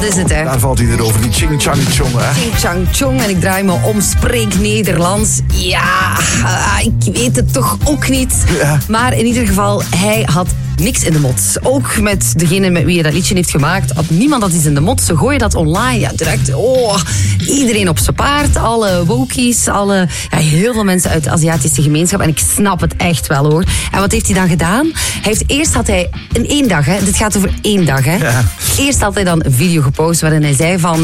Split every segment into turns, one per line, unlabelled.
Dat is het, hè.
Daar valt hij erover, die Ching Chang Chong, hè.
Ching Chang Chong en ik draai me om, spreek Nederlands. Ja, ik weet het toch ook niet.
Ja.
Maar in ieder geval, hij had niks in de mot. Ook met degene met wie je dat liedje heeft gemaakt, had niemand dat iets in de mot. Ze gooien dat online, ja, direct, iedereen op zijn paard. Alle wokies, heel veel mensen uit de Aziatische gemeenschap. En ik snap het echt wel, hoor. En wat heeft hij dan gedaan? Eerst had hij in 1 dag, hè, dit gaat over 1 dag, hè.
Ja.
Eerst had hij dan een video gepost waarin hij zei van...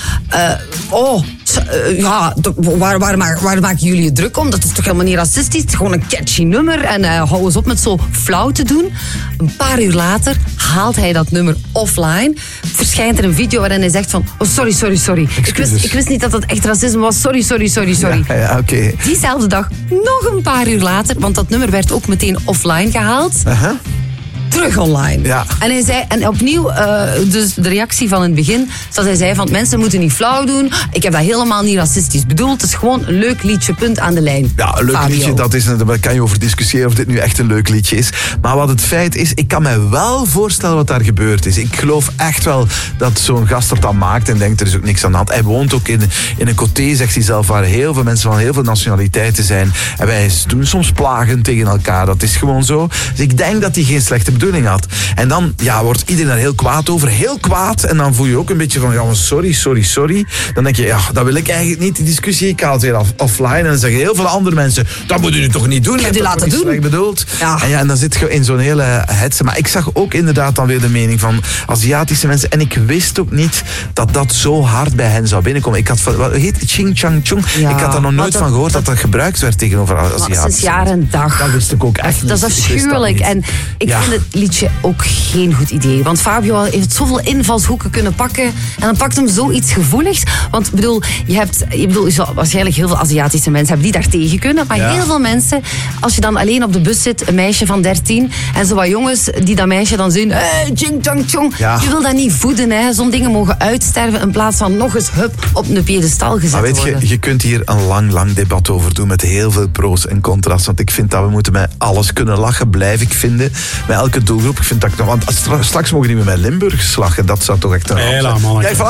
waar maken jullie je druk om? Dat is toch helemaal niet racistisch? Het is gewoon een catchy nummer. En hou eens op met zo flauw te doen. Een paar uur later haalt hij dat nummer offline. Verschijnt er een video waarin hij zegt van... sorry. Ik wist niet dat dat echt racisme was. Sorry.
Ja, oké.
Diezelfde dag, nog een paar uur later... want dat nummer werd ook meteen offline gehaald...
Uh-huh.
Terug online.
Ja.
En hij zei, en opnieuw, dus de reactie van in het begin, zoals hij zei, van mensen moeten niet flauw doen. Ik heb dat helemaal niet racistisch bedoeld. Het is gewoon een leuk liedje, punt aan de lijn.
Ja, een leuk
Fabio.
liedje, daar kan je over discussiëren of dit nu echt een leuk liedje is. Maar wat het feit is, ik kan me wel voorstellen wat daar gebeurd is. Ik geloof echt wel dat zo'n gast dat maakt en denkt er is ook niks aan de hand. Hij woont ook in een coté, zegt hij zelf, waar heel veel mensen van heel veel nationaliteiten zijn. En wij doen soms plagen tegen elkaar. Dat is gewoon zo. Dus ik denk dat hij geen slechte bedoeling had. En dan wordt iedereen daar heel kwaad over. Heel kwaad. En dan voel je ook een beetje van, ja, maar sorry. Dan denk je, ja, dat wil ik eigenlijk niet, die discussie. Ik haal het weer offline. En dan zeggen heel veel andere mensen, dat moet u nu toch niet doen.
Ik heb u laten doen.
Slecht bedoeld.
Ja.
En dan zit je in zo'n hele hetze. Maar ik zag ook inderdaad dan weer de mening van Aziatische mensen. En ik wist ook niet dat dat zo hard bij hen zou binnenkomen. Ik had wat heet het? Ching Chang Chong.
Ja,
ik had daar nog nooit van gehoord dat dat gebruikt werd tegenover Aziatische
Sinds jaar en dag.
Dat wist ik ook echt niet.
Dat is afschuwelijk. En ik vind het liedje ook geen goed idee. Want Fabio heeft zoveel invalshoeken kunnen pakken. En dan pakt hem zoiets gevoeligs. Want waarschijnlijk heel veel Aziatische mensen hebben die daar tegen kunnen. Maar heel veel mensen, als je dan alleen op de bus zit, een meisje van 13, en zo wat jongens die dat meisje dan zien, Ching Chang Chong.
Ja.
Je wil dat niet voeden, hè. Zo'n dingen mogen uitsterven in plaats van nog eens op een piedestal gezet
maar
worden.
je kunt hier een lang debat over doen met heel veel pro's en contra's. Want ik vind dat we moeten met alles kunnen lachen, blijf ik vinden. Met elke doelgroep. Ik vind dat, want straks mogen die met mij Limburgs lachen. Dat zou toch echt een ramp zijn. Kijk,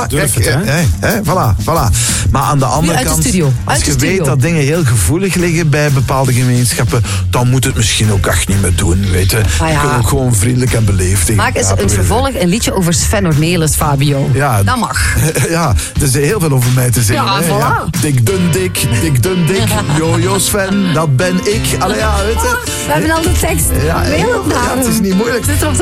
voilà. Maar aan de andere kant, als je weet dat dingen heel gevoelig liggen bij bepaalde gemeenschappen, dan moet het misschien ook echt niet meer doen. Weet je. Je kunt ook gewoon vriendelijk en beleefd tegen
Maak eens
elkaar
een vervolg, een liedje over Sven Ornelis, Fabio.
Ja,
dat mag.
Ja, er is heel veel over mij te zeggen.
Ja,
hè.
voilà.
Ja. Dik, dun, dik. Jojo Sven, dat ben ik. Allee, ja, weet je.
We hebben al de tekst.
Ja, het is niet moeilijk.
Zit erop